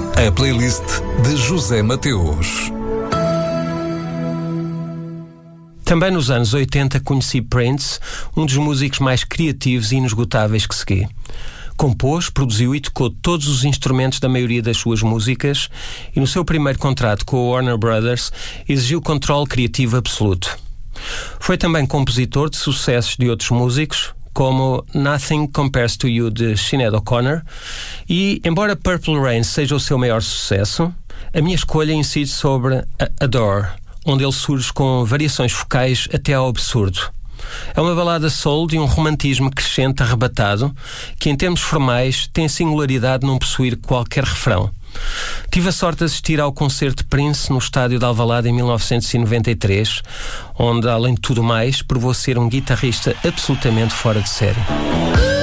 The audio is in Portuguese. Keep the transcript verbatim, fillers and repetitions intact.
A playlist de José Mateus. Também nos anos oitenta conheci Prince, um dos músicos mais criativos e inesgotáveis que segui. Compôs, produziu e tocou todos os instrumentos da maioria das suas músicas e no seu primeiro contrato com a Warner Brothers exigiu controle criativo absoluto. Foi também compositor de sucessos de outros músicos, como Nothing Compares to You de Sinéad O'Connor, e, embora Purple Rain seja o seu maior sucesso, a minha escolha incide sobre Adore, onde ele surge com variações focais até ao absurdo. É uma balada soul de um romantismo crescente arrebatado, que em termos formais tem singularidade não possuir qualquer refrão. Tive a sorte de assistir ao concerto de Prince no estádio de Alvalade em mil novecentos e noventa e três, onde, além de tudo mais, provou ser um guitarrista absolutamente fora de série.